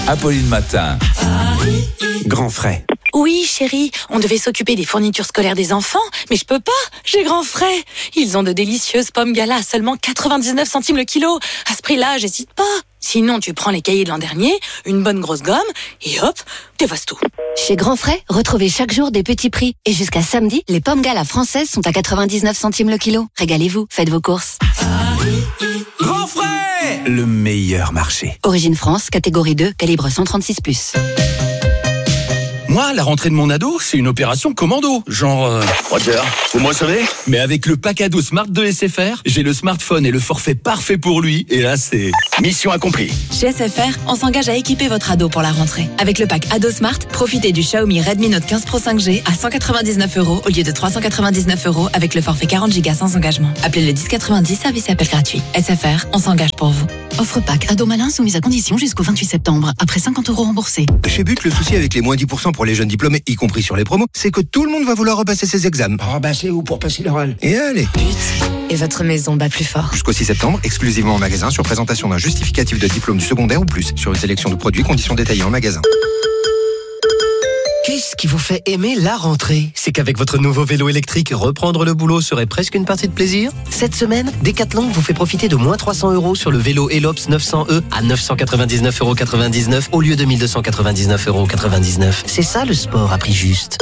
Apolline Matin. Grand frais. Oui, chérie, on devait s'occuper des fournitures scolaires des enfants, mais je peux pas, j'ai grand frais. Ils ont de délicieuses pommes Gala à seulement 99 centimes le kilo. À ce prix-là, j'hésite pas. Sinon, tu prends les cahiers de l'an dernier, une bonne grosse gomme, et hop, t'effaces tout. Chez Grand Frais, retrouvez chaque jour des petits prix. Et jusqu'à samedi, les pommes Gala françaises sont à 99 centimes le kilo. Régalez-vous, faites vos courses. Grand frais, le meilleur marché. Origine France, catégorie 2, calibre 136+. Moi, la rentrée de mon ado, c'est une opération commando. Genre... Roger, vous me recevez? Mais avec le pack ado Smart de SFR, j'ai le smartphone et le forfait parfait pour lui. Et là, c'est... Mission accomplie. Chez SFR, on s'engage à équiper votre ado pour la rentrée. Avec le pack ado Smart, profitez du Xiaomi Redmi Note 15 Pro 5G à 199 € au lieu de 399 € avec le forfait 40 Go sans engagement. Appelez le 1090, service et appel gratuit. SFR, on s'engage pour vous. Offre pack ado malin soumise à condition jusqu'au 28 septembre. Après 50 € remboursés. Chez Buc, le souci avec les moins 10% pour les jeunes diplômés, y compris sur les promos, c'est que tout le monde va vouloir repasser ses examens. Repasser ou pour passer l'oral? Et allez. Et votre maison bat plus fort. Jusqu'au 6 septembre, exclusivement en magasin, sur présentation d'un justificatif de diplôme du secondaire ou plus. Sur une sélection de produits, conditions détaillées en magasin. Qu'est-ce qui vous fait aimer la rentrée? C'est qu'avec votre nouveau vélo électrique, reprendre le boulot serait presque une partie de plaisir? Cette semaine, Decathlon vous fait profiter de moins 300 € sur le vélo Elops 900E à 999,99 € au lieu de 1299,99 €. C'est ça le sport à prix juste.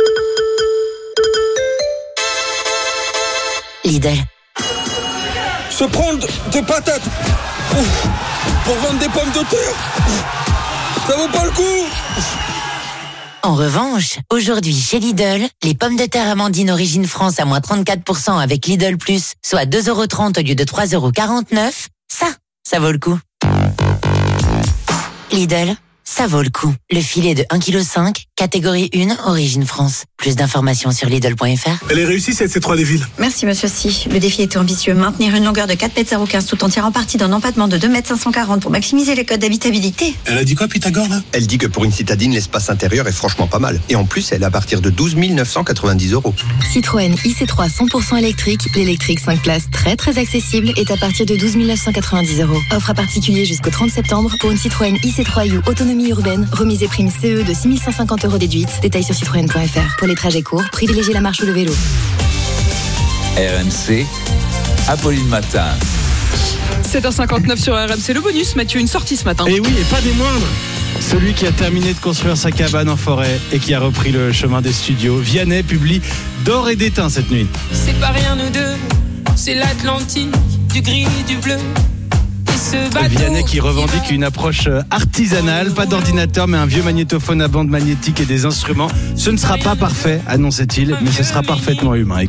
Lidl. Se prendre des patates pour vendre des pommes de terre, ça vaut pas le coup. En revanche, aujourd'hui chez Lidl, les pommes de terre Amandine Origine France à moins 34% avec Lidl Plus, soit 2,30 € au lieu de 3,49 €, ça vaut le coup. Lidl, ça vaut le coup. Le filet de 1,5 kg, catégorie 1, Origine France. Plus d'informations sur Lidl.fr. Elle est réussie cette C3 des villes. Merci monsieur Si. Le défi était ambitieux. Maintenir une longueur de 4,015 m tout en tirant parti d'un empattement de 2,540 m pour maximiser les codes d'habitabilité. Elle a dit quoi Pythagore là? Elle dit que pour une citadine, l'espace intérieur est franchement pas mal. Et en plus, elle est à partir de 12 990 €. Citroën IC3 100% électrique, l'électrique 5 places très accessible est à partir de 12 990 €. Offre à particulier jusqu'au 30 septembre pour une Citroën IC3U autonomie urbaine, remise et prime CE de 6 150 € déduite. Détails sur citroën.fr. Pour les trajets courts, privilégiez la marche ou le vélo. RMC, Apolline Matin. 7h59 sur RMC, le bonus. Mathieu, une sortie ce matin. Et oui, et pas des moindres. Celui qui a terminé de construire sa cabane en forêt et qui a repris le chemin des studios, Vianney publie D'or et d'étain cette nuit. C'est pas rien nous deux, c'est l'Atlantique, du gris, du bleu. Vianney qui revendique une approche artisanale, pas d'ordinateur mais un vieux magnétophone à bande magnétique et des instruments. Ce ne sera pas parfait, annonçait-il, mais ce sera parfaitement humain.